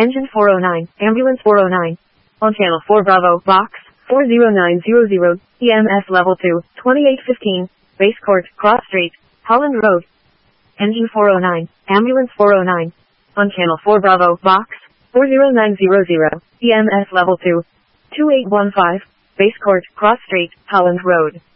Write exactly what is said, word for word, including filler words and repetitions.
Engine four oh nine, Ambulance four oh nine. On Channel four Bravo, Box, four zero nine zero zero, E M S Level two, twenty-eight fifteen, Base Court, Cross Street, Holland Road. Engine four oh nine, Ambulance four oh nine. On Channel four Bravo, Box, four zero nine zero zero, E M S Level two, two eight one five, Base Court, Cross Street, Holland Road.